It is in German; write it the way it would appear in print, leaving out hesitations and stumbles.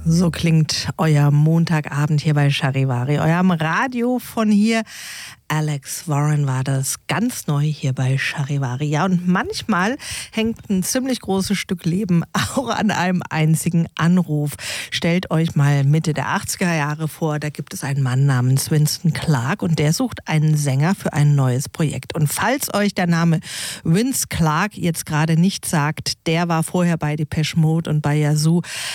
So klingt euer Montagabend hier bei Charivari, eurem Radio von hier. Alex Warren war das, ganz neu hier bei Charivari. Ja, und manchmal hängt ein ziemlich großes Stück Leben auch an einem einzigen Anruf. Stellt euch mal Mitte der 80er Jahre vor, da gibt es einen Mann namens Winston Clark und der sucht einen Sänger für ein neues Projekt. Und falls euch der Name Vince Clarke jetzt gerade nicht sagt, der war vorher bei Depeche Mode und bei Yazoo.